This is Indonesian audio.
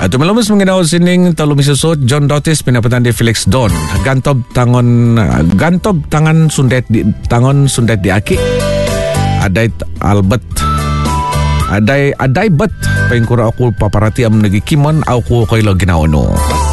Tumilumus menginaw sining talumisosot John Dotis pinapatan di Felix Don. Gantob tangan sundet di aki. Aday albet. Aday bet pengkura aku paparati am nagikimon aku koy lo ginaono.